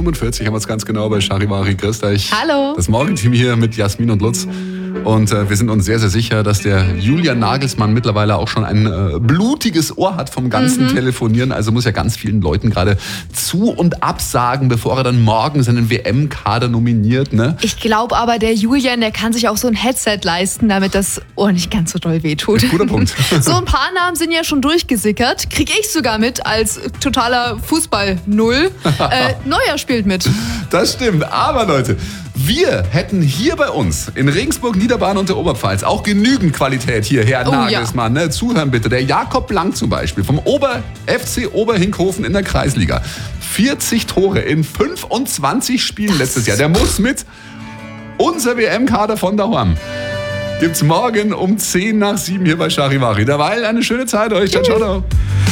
8.45 haben wir es ganz genau bei Charivari. Grüß euch. Hallo. Das Morgenteam hier mit Jasmin und Lutz. Und wir sind uns sehr, sehr sicher, dass der Julian Nagelsmann mittlerweile auch schon ein blutiges Ohr hat vom ganzen Telefonieren. Also muss ja ganz vielen Leuten gerade zu- und absagen, bevor er dann morgen seinen WM-Kader nominiert. Ne? Ich glaube aber, der Julian, der kann sich auch so ein Headset leisten, damit das Ohr nicht ganz so doll wehtut. Guter Punkt. So ein paar Namen sind ja schon durchgesickert. Krieg ich sogar mit als totaler Fußball-Null. Neuer spielt mit. Das stimmt. Aber Leute, wir hätten hier bei uns in Regensburg, Niederbayern und der Oberpfalz auch genügend Qualität hier, Herr Nagelsmann. Ne? Zuhören bitte. Der Jakob Blank zum Beispiel vom FC Oberhinkhofen in der Kreisliga. 40 Tore in 25 Spielen letztes Jahr. Der muss mit. Unser WM-Kader von daheim gibt's morgen um 6:10 hier bei Charivari. Derweil eine schöne Zeit euch. Ciao, ciao.